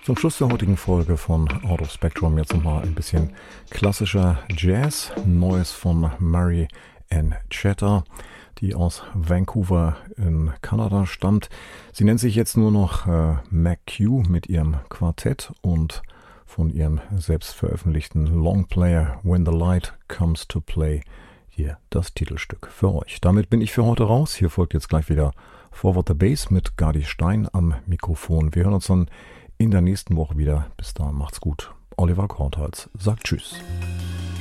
Zum Schluss der heutigen Folge von Out of Spectrum jetzt nochmal ein bisschen klassischer Jazz. Neues von Mary Ann Chatter, die aus Vancouver in Kanada stammt. Sie nennt sich jetzt nur noch McQ mit ihrem Quartett und von ihrem selbst veröffentlichten Longplayer When the Light Comes to Play hier das Titelstück für euch. Damit bin ich für heute raus. Hier folgt jetzt gleich wieder Forward the Bass mit Gardi Stein am Mikrofon. Wir hören uns dann in der nächsten Woche wieder. Bis dahin macht's gut. Oliver Korthals sagt Tschüss.